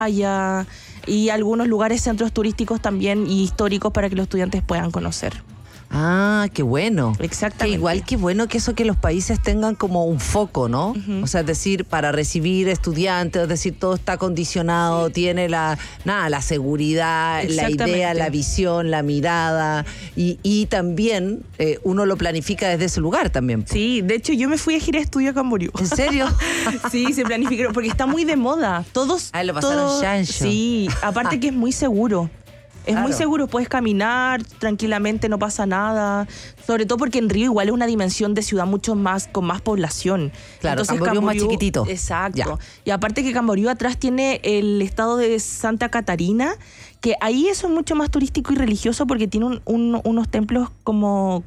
playa y algunos lugares, centros turísticos también y históricos para que los estudiantes puedan conocer. Ah, qué bueno. Exactamente. Que igual qué bueno que eso, que los países tengan como un foco, ¿no? Uh-huh. O sea, es decir, para recibir estudiantes, es decir, todo está condicionado, tiene la seguridad, la idea, la visión, la mirada y también uno lo planifica desde ese lugar también. Sí, de hecho yo me fui a gira de estudio a Camboriú. ¿En serio? Sí, se planificó porque está muy de moda. Lo pasaron chancho. Sí, aparte que es muy seguro. Es claro. Muy seguro, puedes caminar tranquilamente, no pasa nada. Sobre todo porque en Río igual es una dimensión de ciudad mucho más, con más población. Claro, entonces, Camboriú es más chiquitito. Exacto. Ya. Y aparte que Camboriú atrás tiene el estado de Santa Catarina, que ahí eso es mucho más turístico y religioso porque tiene unos templos como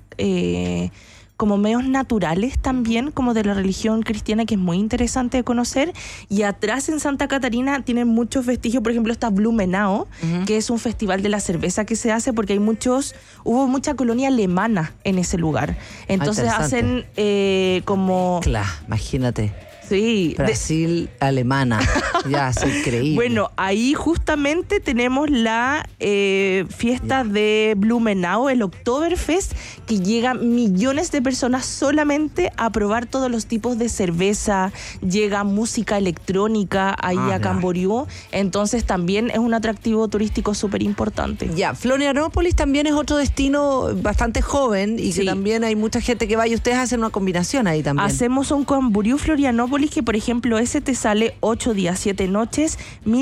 medios naturales también, como de la religión cristiana, que es muy interesante de conocer. Y atrás en Santa Catarina tienen muchos vestigios, por ejemplo está Blumenau, uh-huh, que es un festival de la cerveza que se hace porque hubo mucha colonia alemana en ese lugar. Entonces hacen como... Claro, imagínate. Sí. Brasil, alemana. Ya, es increíble. Bueno, ahí justamente tenemos la fiesta de Blumenau, el Oktoberfest, que llegan millones de personas solamente a probar todos los tipos de cerveza. Llega música electrónica ahí a Camboriú. Entonces también es un atractivo turístico súper importante. Ya, Florianópolis también es otro destino bastante joven y que también hay mucha gente que va y ustedes hacen una combinación ahí también. Hacemos un Camboriú Florianópolis que, por ejemplo, ese te sale 8 días, 7 noches,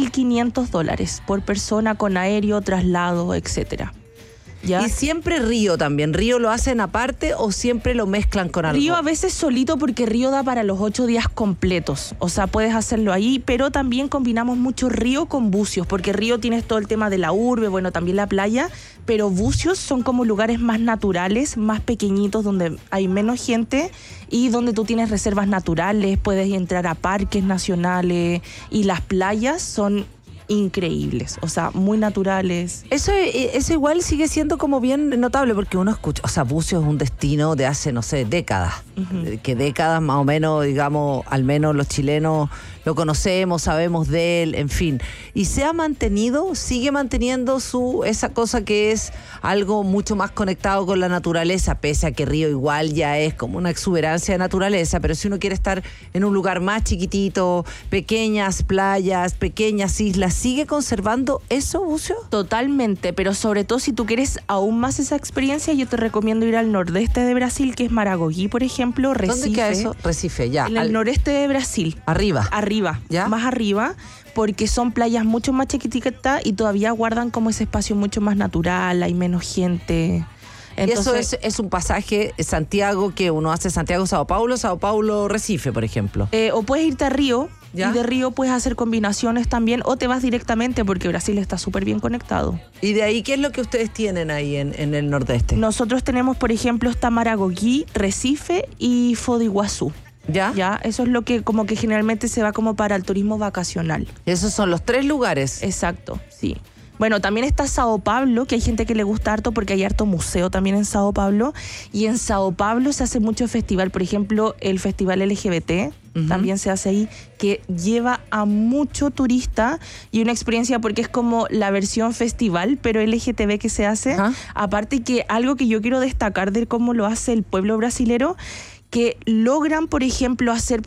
$1,500 por persona con aéreo, traslado, etcétera. ¿Ya? Y siempre Río también. ¿Río lo hacen aparte o siempre lo mezclan con algo? Río a veces solito porque Río da para los 8 días completos. O sea, puedes hacerlo ahí, pero también combinamos mucho Río con Bucios, porque Río tienes todo el tema de la urbe, bueno, también la playa, pero Bucios son como lugares más naturales, más pequeñitos, donde hay menos gente y donde tú tienes reservas naturales, puedes entrar a parques nacionales y las playas son increíbles, o sea, muy naturales. Eso igual sigue siendo como bien notable porque uno escucha, o sea, Bucios es un destino de hace, no sé, décadas. Uh-huh. Que décadas más o menos, digamos, al menos los chilenos lo conocemos, sabemos de él, en fin. Y se ha mantenido, sigue manteniendo esa cosa que es algo mucho más conectado con la naturaleza, pese a que Río igual ya es como una exuberancia de naturaleza, pero si uno quiere estar en un lugar más chiquitito, pequeñas playas, pequeñas islas, ¿sigue conservando eso, Bucio? Totalmente, pero sobre todo si tú quieres aún más esa experiencia, yo te recomiendo ir al nordeste de Brasil, que es Maragogi, por ejemplo, Recife. ¿Dónde queda eso? Recife, ya. En el noreste de Brasil. Arriba, ¿ya? Más arriba, porque son playas mucho más chiquititas y todavía guardan como ese espacio mucho más natural, hay menos gente. Entonces, y eso es un pasaje Santiago, que uno hace Santiago-Sao Paulo-Recife, por ejemplo. O puedes irte a Río, ¿ya? Y de Río puedes hacer combinaciones también, o te vas directamente porque Brasil está súper bien conectado. ¿Y de ahí qué es lo que ustedes tienen ahí en el nordeste? Nosotros tenemos, por ejemplo, está Maragogi, Recife y Foz do Iguazú. ¿Ya? Eso es lo que como que generalmente se va como para el turismo vacacional. Esos son los 3 lugares. Exacto, sí. Bueno, también está Sao Paulo, que hay gente que le gusta harto porque hay harto museo también en Sao Paulo. Y en Sao Paulo se hace mucho festival. Por ejemplo, el festival LGBT también se hace ahí, que lleva a mucho turista y una experiencia porque es como la versión festival, pero LGTB que se hace. Aparte que algo que yo quiero destacar de cómo lo hace el pueblo brasilero, que logran, por ejemplo, hacer,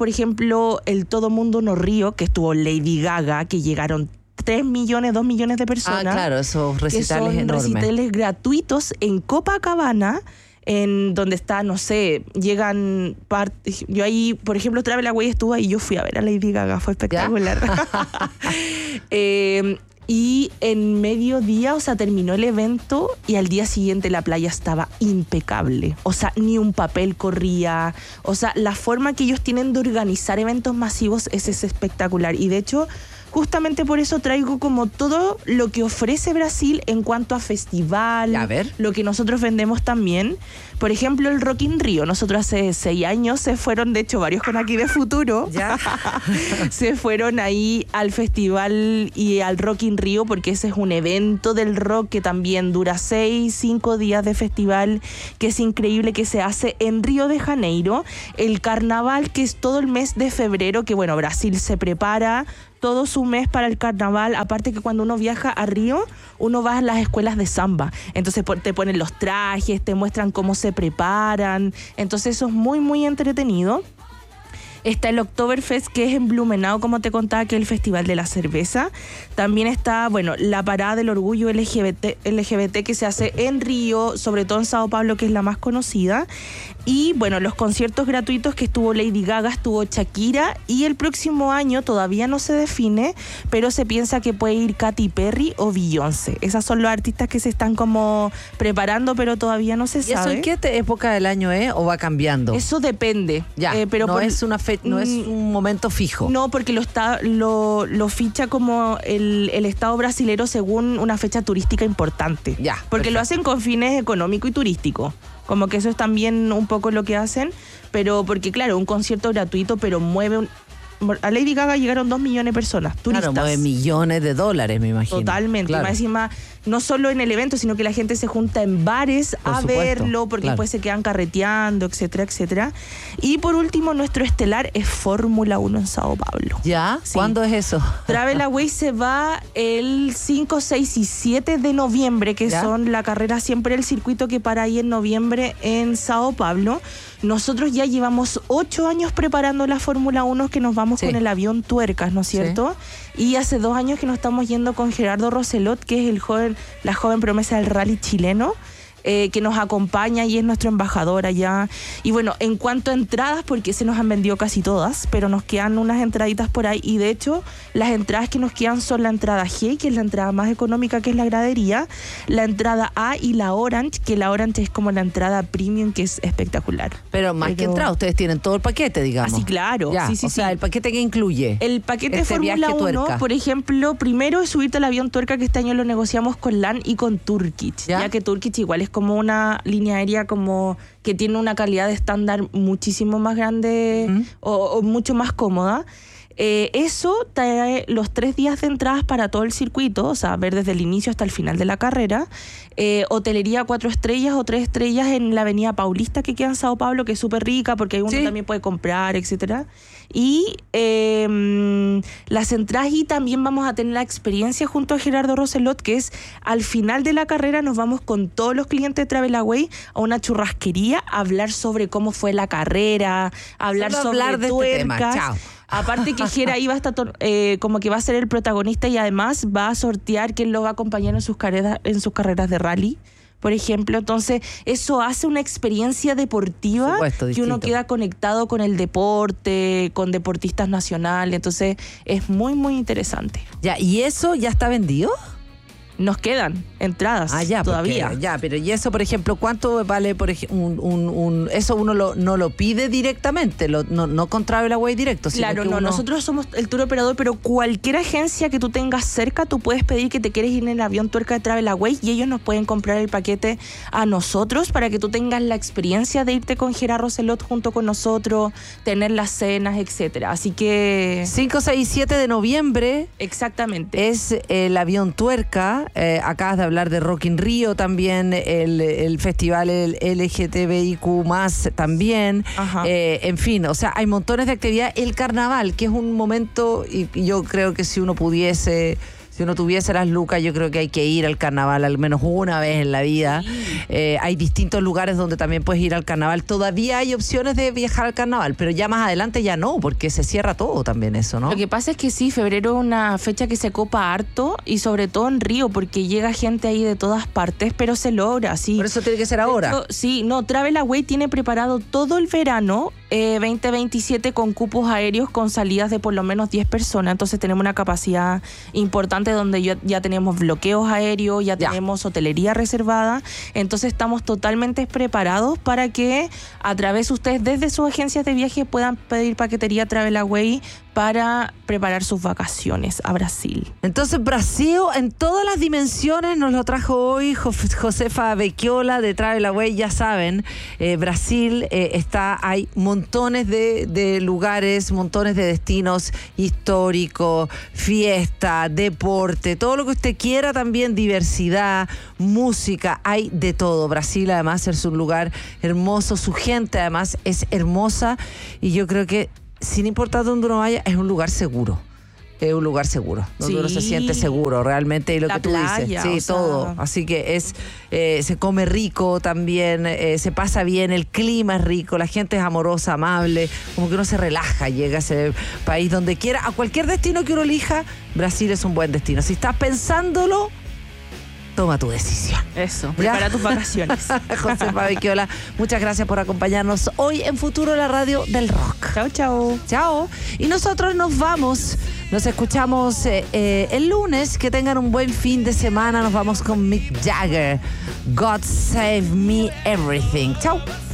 el Todo Mundo no Río, que estuvo Lady Gaga, que llegaron 3 millones, 2 millones de personas. Ah, claro, esos recitales que son enormes. Recitales gratuitos en Copacabana, en donde está, no sé, llegan yo ahí, por ejemplo, Travelaway estuvo ahí y yo fui a ver a Lady Gaga, fue espectacular. Y en mediodía, o sea, terminó el evento y al día siguiente la playa estaba impecable. O sea, ni un papel corría. O sea, la forma que ellos tienen de organizar eventos masivos es espectacular. Y de hecho, justamente por eso traigo como todo lo que ofrece Brasil en cuanto a festival, a ver, lo que nosotros vendemos también. Por ejemplo, el Rock in Rio. Nosotros hace 6 años se fueron, de hecho, varios con aquí de futuro. ¿Ya? Se fueron ahí al festival y al Rock in Rio, porque ese es un evento del rock que también dura 6-5 días de festival, que es increíble, que se hace en Río de Janeiro. El carnaval, que es todo el mes de febrero, que bueno, Brasil se prepara todo su mes para el carnaval. Aparte que cuando uno viaja a Río, uno va a las escuelas de samba. Entonces te ponen los trajes, te muestran cómo se preparan. Entonces eso es muy, muy entretenido. Está el Oktoberfest, que es en Blumenau, como te contaba, que es el Festival de la Cerveza. También está, la Parada del Orgullo LGBT que se hace en Río, sobre todo en Sao Paulo, que es la más conocida. Y, los conciertos gratuitos que estuvo Lady Gaga, estuvo Shakira. Y el próximo año todavía no se define, pero se piensa que puede ir Katy Perry o Beyoncé. Esas son los artistas que se están como preparando, pero todavía no se sabe. ¿Y eso en qué época del año es o va cambiando? Eso depende. Ya, pero no es una no es un momento fijo. No, porque lo ficha como el Estado brasilero según una fecha turística importante. Ya. Porque lo hacen con fines económico y turístico. Como que eso es también un poco lo que hacen, pero porque claro, un concierto gratuito, pero mueve a Lady Gaga llegaron 2 millones de personas, turistas. Claro, mueve millones de dólares, me imagino. Totalmente. Claro. Y más encima, no solo en el evento, sino que la gente se junta en bares a verlo, porque después se quedan carreteando, etcétera, etcétera. Y por último, nuestro estelar es Fórmula 1 en Sao Paulo. ¿Ya? Sí. ¿Cuándo es eso? Travel Away se va el 5, 6 y 7 de noviembre, que son la carrera siempre el circuito que para ahí en noviembre en Sao Paulo. Nosotros ya llevamos 8 años preparando la Fórmula 1, que nos vamos con el avión Tuercas, ¿no es cierto? Sí. Y hace 2 años que nos estamos yendo con Gerardo Roselot, que es la joven promesa del rally chileno, que nos acompaña y es nuestro embajador allá. Y en cuanto a entradas, porque se nos han vendido casi todas, pero nos quedan unas entraditas por ahí, y de hecho las entradas que nos quedan son la entrada G, que es la entrada más económica, que es la gradería, la entrada A y la Orange, que la Orange es como la entrada premium, que es espectacular. Pero más que entrada, ustedes tienen todo el paquete, digamos. Así, claro. Ya, sí, o sea, ¿el paquete que incluye? El paquete de Fórmula 1, por ejemplo, primero es subirte al avión Tuerca, que este año lo negociamos con LAN y con Turkish, ya que Turkish igual es como una línea aérea como que tiene una calidad de estándar muchísimo más grande o mucho más cómoda. Eso trae los 3 días de entradas para todo el circuito, o sea, ver desde el inicio hasta el final de la carrera. Hotelería 4 estrellas o 3 estrellas en la avenida Paulista, que queda en Sao Paulo, que es súper rica porque ahí uno también puede comprar, etcétera. Y las entradas, y también vamos a tener la experiencia junto a Gerardo Roselot, que es al final de la carrera nos vamos con todos los clientes de Travel Away a una churrasquería a hablar sobre cómo fue la carrera, hablar de Tuercas. Este tema. Chao. Aparte que Gera ahí va a estar como que va a ser el protagonista, y además va a sortear quién lo va a acompañar en sus carreras de rally, por ejemplo. Entonces eso hace una experiencia deportiva que uno queda conectado con el deporte, con deportistas nacionales. Entonces es muy, muy interesante. Ya, ¿y eso ya está vendido? Nos quedan entradas todavía. Pero ¿y eso, por ejemplo, cuánto vale eso uno no lo pide directamente, no con Travel Away directo? Claro, no, nosotros somos el tour operador, pero cualquier agencia que tú tengas cerca, tú puedes pedir que te quieres ir en el avión Tuerca de Travel Away y ellos nos pueden comprar el paquete a nosotros para que tú tengas la experiencia de irte con Gerardo Roselot junto con nosotros, tener las cenas, etcétera. Así que 5, 6 y 7 de noviembre. Exactamente. Es el avión Tuerca. Acabas de hablar de Rock in Rio también, el festival LGTBIQ+, también. En fin, o sea, hay montones de actividad. El carnaval, que es un momento, y yo creo que si uno tuviese las lucas, yo creo que hay que ir al carnaval al menos una vez en la vida. Hay distintos lugares donde también puedes ir al carnaval. Todavía hay opciones de viajar al carnaval, pero ya más adelante ya no, porque se cierra todo también eso, ¿no? Lo que pasa es que sí, febrero es una fecha que se copa harto, y sobre todo en Río, porque llega gente ahí de todas partes, pero se logra, sí. Por eso tiene que ser ahora. Travel Away tiene preparado todo el verano 2027 con cupos aéreos con salidas de por lo menos 10 personas. Entonces tenemos una capacidad importante donde ya tenemos bloqueos aéreos, ya tenemos hotelería reservada. Entonces estamos totalmente preparados para que a través de ustedes desde sus agencias de viaje puedan pedir paquetería Travel Away para preparar sus vacaciones a Brasil. Entonces Brasil en todas las dimensiones nos lo trajo hoy Josefa Vecchiola de Travel Away. Ya saben, Brasil hay montones de lugares, montones de destinos históricos, fiesta, deporte, todo lo que usted quiera, también diversidad, música, hay de todo. Brasil además es un lugar hermoso, su gente además es hermosa, y yo creo que sin importar dónde uno vaya, es un lugar seguro. es un lugar seguro, donde uno se siente seguro realmente, y lo que tú dices, sí, todo. Así que se come rico también, se pasa bien, el clima es rico, la gente es amorosa, amable, como que uno se relaja, llega a ese país donde quiera, a cualquier destino que uno elija, Brasil es un buen destino. Si estás pensándolo, toma tu decisión. Eso, prepara tus vacaciones. Josefa Becchiola, muchas gracias por acompañarnos hoy en Futuro, la radio del rock. Chao, chao. Chao. Y nosotros nos vamos. Nos escuchamos el lunes. Que tengan un buen fin de semana. Nos vamos con Mick Jagger. God Save Me Everything. Chao.